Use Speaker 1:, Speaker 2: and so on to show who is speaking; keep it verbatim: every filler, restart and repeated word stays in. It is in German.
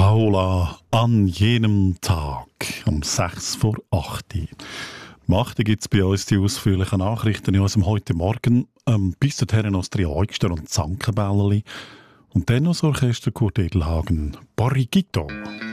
Speaker 1: Paula, an jenem Tag um sechs vor acht. Um acht gibt es bei uns die ausführlichen Nachrichten aus dem heute Morgen. Ähm, bis dahin noch das Triaugster und Zankenbällerli. Und dann noch das Orchester Kurt Edelhagen, Barrigito.